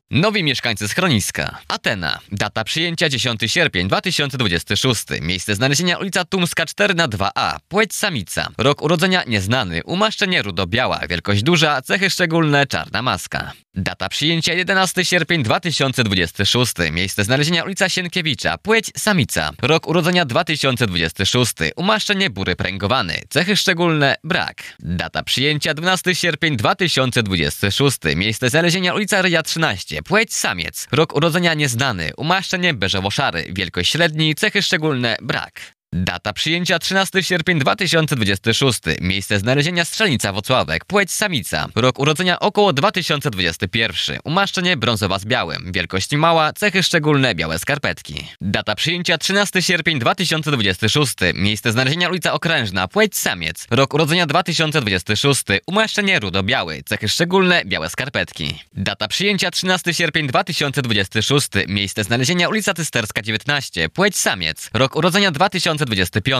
Nowi mieszkańcy schroniska. Atena. Data przyjęcia 10 sierpień 2026. Miejsce znalezienia ulica Tumska 4/2A. Płeć samica. Rok urodzenia nieznany. Umaszczenie rudo-biała. Wielkość duża. Cechy szczególne czarna maska. Data przyjęcia 11 sierpień 2026. Miejsce znalezienia ulica Sienkiewicza. Płeć samica. Rok urodzenia 2026. Umaszczenie bury pręgowany. Cechy szczególne brak. Data przyjęcia 12 sierpień 2026. Miejsce znalezienia ulica Ryja 13. Płeć samiec. Rok urodzenia nieznany. Umaszczenie beżowo-szary. Wielkość średni. Cechy szczególne brak. Data przyjęcia 13 sierpień 2026. Miejsce znalezienia Strzelnica Włocławek. Płeć samica. Rok urodzenia około 2021. Umaszczenie brązowa z białym. Wielkość mała. Cechy szczególne białe skarpetki. Data przyjęcia 13 sierpień 2026. Miejsce znalezienia ulica Okrężna. Płeć samiec. Rok urodzenia 2026. Umaszczenie rudo-biały. Cechy szczególne białe skarpetki. Data przyjęcia 13 sierpień 2026. Miejsce znalezienia ulica Tysterska 19. Płeć samiec. Rok urodzenia 2025.